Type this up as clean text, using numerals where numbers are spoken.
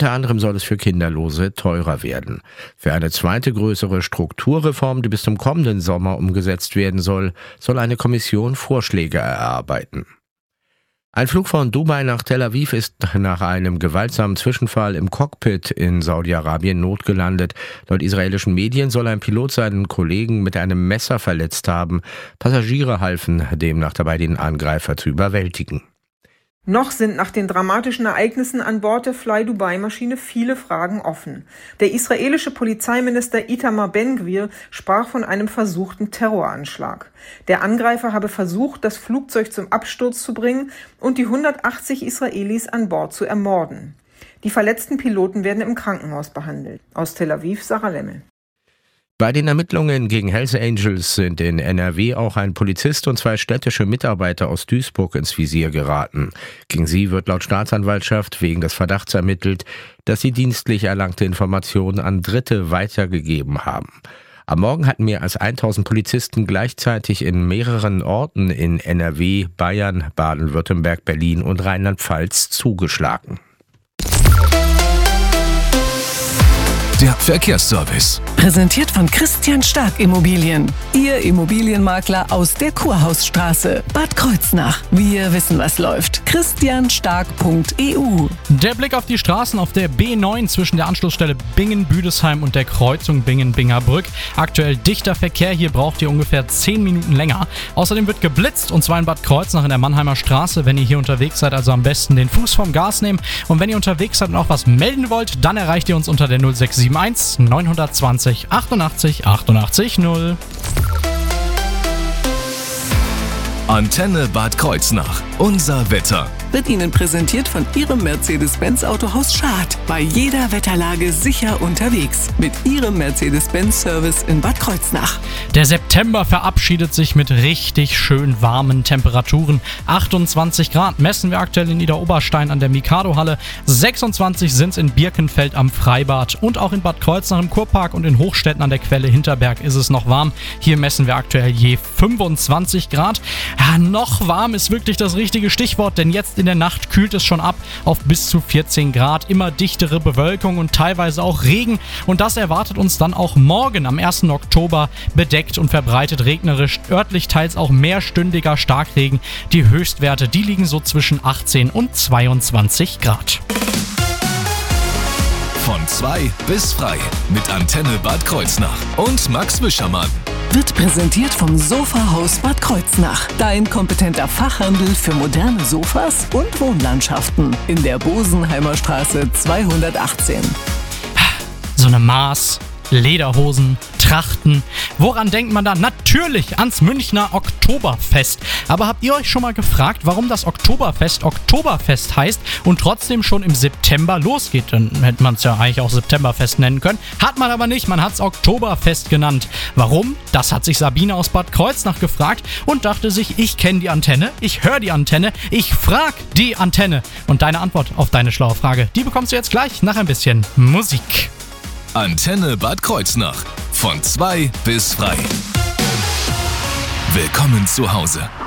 Unter anderem soll es für Kinderlose teurer werden. Für eine zweite größere Strukturreform, die bis zum kommenden Sommer umgesetzt werden soll, soll eine Kommission Vorschläge erarbeiten. Ein Flug von Dubai nach Tel Aviv ist nach einem gewaltsamen Zwischenfall im Cockpit in Saudi-Arabien notgelandet. Laut israelischen Medien soll ein Pilot seinen Kollegen mit einem Messer verletzt haben. Passagiere halfen demnach dabei, den Angreifer zu überwältigen. Noch sind nach den dramatischen Ereignissen an Bord der Fly-Dubai-Maschine viele Fragen offen. Der israelische Polizeiminister Itamar Ben-Gvir sprach von einem versuchten Terroranschlag. Der Angreifer habe versucht, das Flugzeug zum Absturz zu bringen und die 180 Israelis an Bord zu ermorden. Die verletzten Piloten werden im Krankenhaus behandelt. Aus Tel Aviv, Sarah Lemmel. Bei den Ermittlungen gegen Hells Angels sind in NRW auch ein Polizist und 2 städtische Mitarbeiter aus Duisburg ins Visier geraten. Gegen sie wird laut Staatsanwaltschaft wegen des Verdachts ermittelt, dass sie dienstlich erlangte Informationen an Dritte weitergegeben haben. Am Morgen hatten mehr als 1000 Polizisten gleichzeitig in mehreren Orten in NRW, Bayern, Baden-Württemberg, Berlin und Rheinland-Pfalz zugeschlagen. Der Verkehrsservice. Präsentiert von Christian Stark Immobilien. Ihr Immobilienmakler aus der Kurhausstraße. Bad Kreuznach. Wir wissen, was läuft. christianstark.eu. Der Blick auf die Straßen auf der B9 zwischen der Anschlussstelle Bingen-Büdesheim und der Kreuzung Bingen-Bingerbrück. Aktuell dichter Verkehr. Hier braucht ihr ungefähr 10 Minuten länger. Außerdem wird geblitzt, und zwar in Bad Kreuznach in der Mannheimer Straße. Wenn ihr hier unterwegs seid, also am besten den Fuß vom Gas nehmen. Und wenn ihr unterwegs seid und auch was melden wollt, dann erreicht ihr uns unter der 0671 920 88 88 0. Antenne Bad Kreuznach. Unser Wetter. Wird Ihnen präsentiert von Ihrem Mercedes-Benz Autohaus Schad. Bei jeder Wetterlage sicher unterwegs. Mit Ihrem Mercedes-Benz-Service in Bad Kreuznach. Der September verabschiedet sich mit richtig schön warmen Temperaturen. 28 Grad messen wir aktuell in Niederoberstein an der Mikado-Halle. 26 sind es in Birkenfeld am Freibad. Und auch in Bad Kreuznach im Kurpark und in Hochstetten an der Quelle Hinterberg ist es noch warm. Hier messen wir aktuell je 25 Grad. Ja, noch warm ist wirklich das richtige Stichwort, denn jetzt in der Nacht kühlt es schon ab auf bis zu 14 Grad. Immer dichtere Bewölkung und teilweise auch Regen. Und das erwartet uns dann auch morgen am 1. Oktober bedeckt und verbreitet regnerisch. Örtlich teils auch mehrstündiger Starkregen. Die Höchstwerte, die liegen so zwischen 18 und 22 Grad. Von 2 bis frei mit Antenne Bad Kreuznach und Max Wischermann. Wird präsentiert vom Sofahaus Bad Kreuznach. Dein kompetenter Fachhandel für moderne Sofas und Wohnlandschaften. In der Bosenheimer Straße 218. So eine Maß, Lederhosen, Trachten. Woran denkt man da? Natürlich ans Münchner Oktoberfest. Aber habt ihr euch schon mal gefragt, warum das Oktoberfest Oktoberfest heißt und trotzdem schon im September losgeht? Dann hätte man es ja eigentlich auch Septemberfest nennen können. Hat man aber nicht, man hat es Oktoberfest genannt. Warum? Das hat sich Sabine aus Bad Kreuznach gefragt und dachte sich, ich kenne die Antenne, ich höre die Antenne, ich frag die Antenne. Und deine Antwort auf deine schlaue Frage, die bekommst du jetzt gleich nach ein bisschen Musik. Antenne Bad Kreuznach. Von 2 bis frei. Willkommen zu Hause.